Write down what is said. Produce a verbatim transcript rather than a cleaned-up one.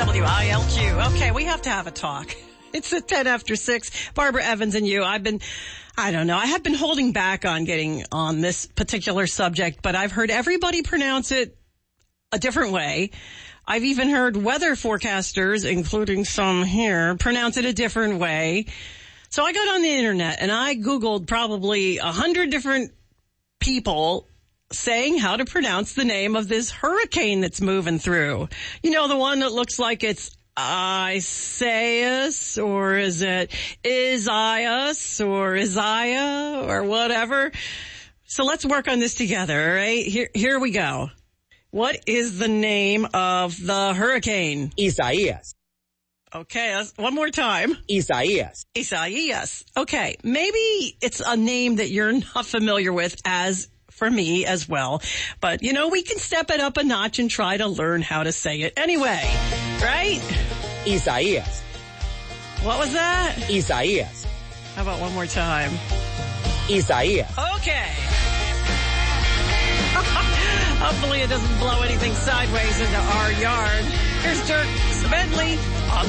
W I L Q. Okay, we have to have a talk. It's at ten after six. Barbara Evans and you. I've been, I don't know, I have been holding back on getting on this particular subject, but I've heard everybody pronounce it a different way. I've even heard weather forecasters, including some here, pronounce it a different way. So I got on the internet and I Googled probably a hundred different people saying how to pronounce the name of this hurricane that's moving through. You know, the one that looks like it's Isaias, or is it Isaias, or Isaiah, or whatever. So let's work on this together, all right? Here, here we go. What is the name of the hurricane? Isaias. Okay, one more time. Isaias. Isaias. Okay, maybe it's a name that you're not familiar with, as for me as well. But, you know, we can step it up a notch and try to learn how to say it anyway, right? Isaias. What was that? Isaias. How about one more time? Isaias. Okay. Hopefully it doesn't blow anything sideways into our yard. Here's Dirk Bentley.